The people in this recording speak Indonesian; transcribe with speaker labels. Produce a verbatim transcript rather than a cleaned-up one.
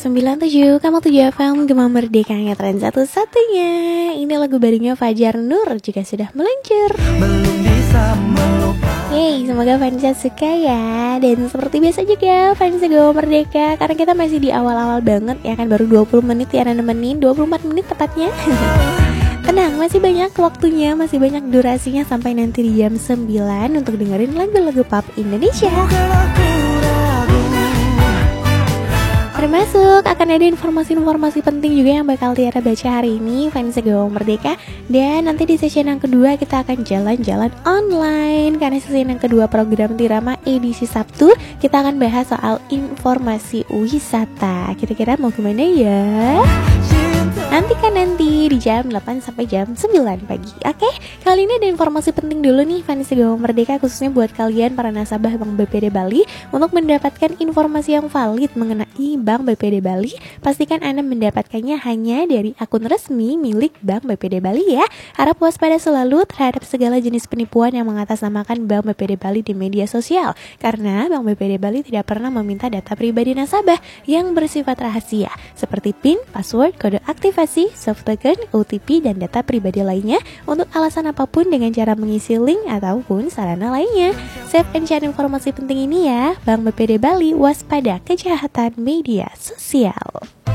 Speaker 1: sembilan tujuh, kamu tujuh F M, Gema Merdeka ngetren satu-satunya. Ini lagu barunya Fajar Nur juga sudah meluncur.
Speaker 2: Belum bisa melupakan.
Speaker 1: Yeay, semoga fansnya suka ya. Dan seperti biasa juga fansnya Gema Merdeka, karena kita masih di awal-awal banget ya kan, baru dua puluh menit ya nemenin, dua puluh empat menit tepatnya. Tenang, masih banyak waktunya, masih banyak durasinya sampai nanti di jam sembilan untuk dengerin lagu-lagu pop Indonesia. Termasuk akan ada informasi-informasi penting juga yang bakal Tiara baca hari ini, fans Gema Merdeka. Dan nanti di sesi yang kedua kita akan jalan-jalan online, karena sesi yang kedua program Tirama edisi Sabtu kita akan bahas soal informasi wisata. Kira-kira mau kemana ya? Nanti kan nanti di jam delapan sampai jam sembilan pagi. Oke, kali ini ada informasi penting dulu nih fans Gema Merdeka, khususnya buat kalian para nasabah Bank B P D Bali. Untuk mendapatkan informasi yang valid mengenai Bank B P D Bali, pastikan Anda mendapatkannya hanya dari akun resmi milik Bank B P D Bali ya. Harap waspada selalu terhadap segala jenis penipuan yang mengatasnamakan Bank B P D Bali di media sosial, karena Bank B P D Bali tidak pernah meminta data pribadi nasabah yang bersifat rahasia seperti PIN, password, kode aktivasi, soft token, O T P, dan data pribadi lainnya untuk alasan apapun dengan cara mengisi link ataupun sarana lainnya. Save and share informasi penting ini ya. Bank B P D Bali, waspada kejahatan media sosial.